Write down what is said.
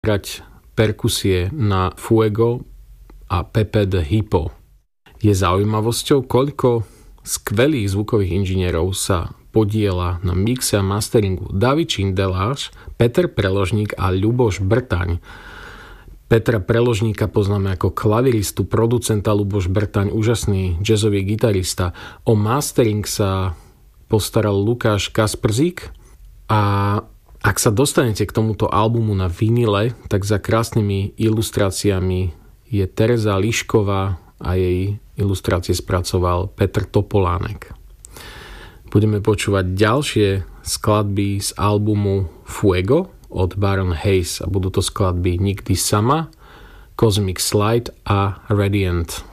hrať perkusie na Fuego a Pepe the Hippo. Je zaujímavosťou, koľko skvelých zvukových inžinierov sa podiela na mixe a masteringu. David Šindeláš, Peter Preložník a Ľuboš Brtaň. Petra Preložníka poznáme ako klaviristu, producenta, Ľuboš Brtaň, úžasný jazzový gitarista. O mastering sa postaral Lukáš Kasprzík a ak sa dostanete k tomuto albumu na vinile, tak za krásnymi ilustráciami je Tereza Lišková a jej ilustrácie spracoval Petr Topolánek. Budeme počúvať ďalšie skladby z albumu Fuego od Baron Hayes a budú to skladby Nikdy sama, Cosmic Slide a Radiant.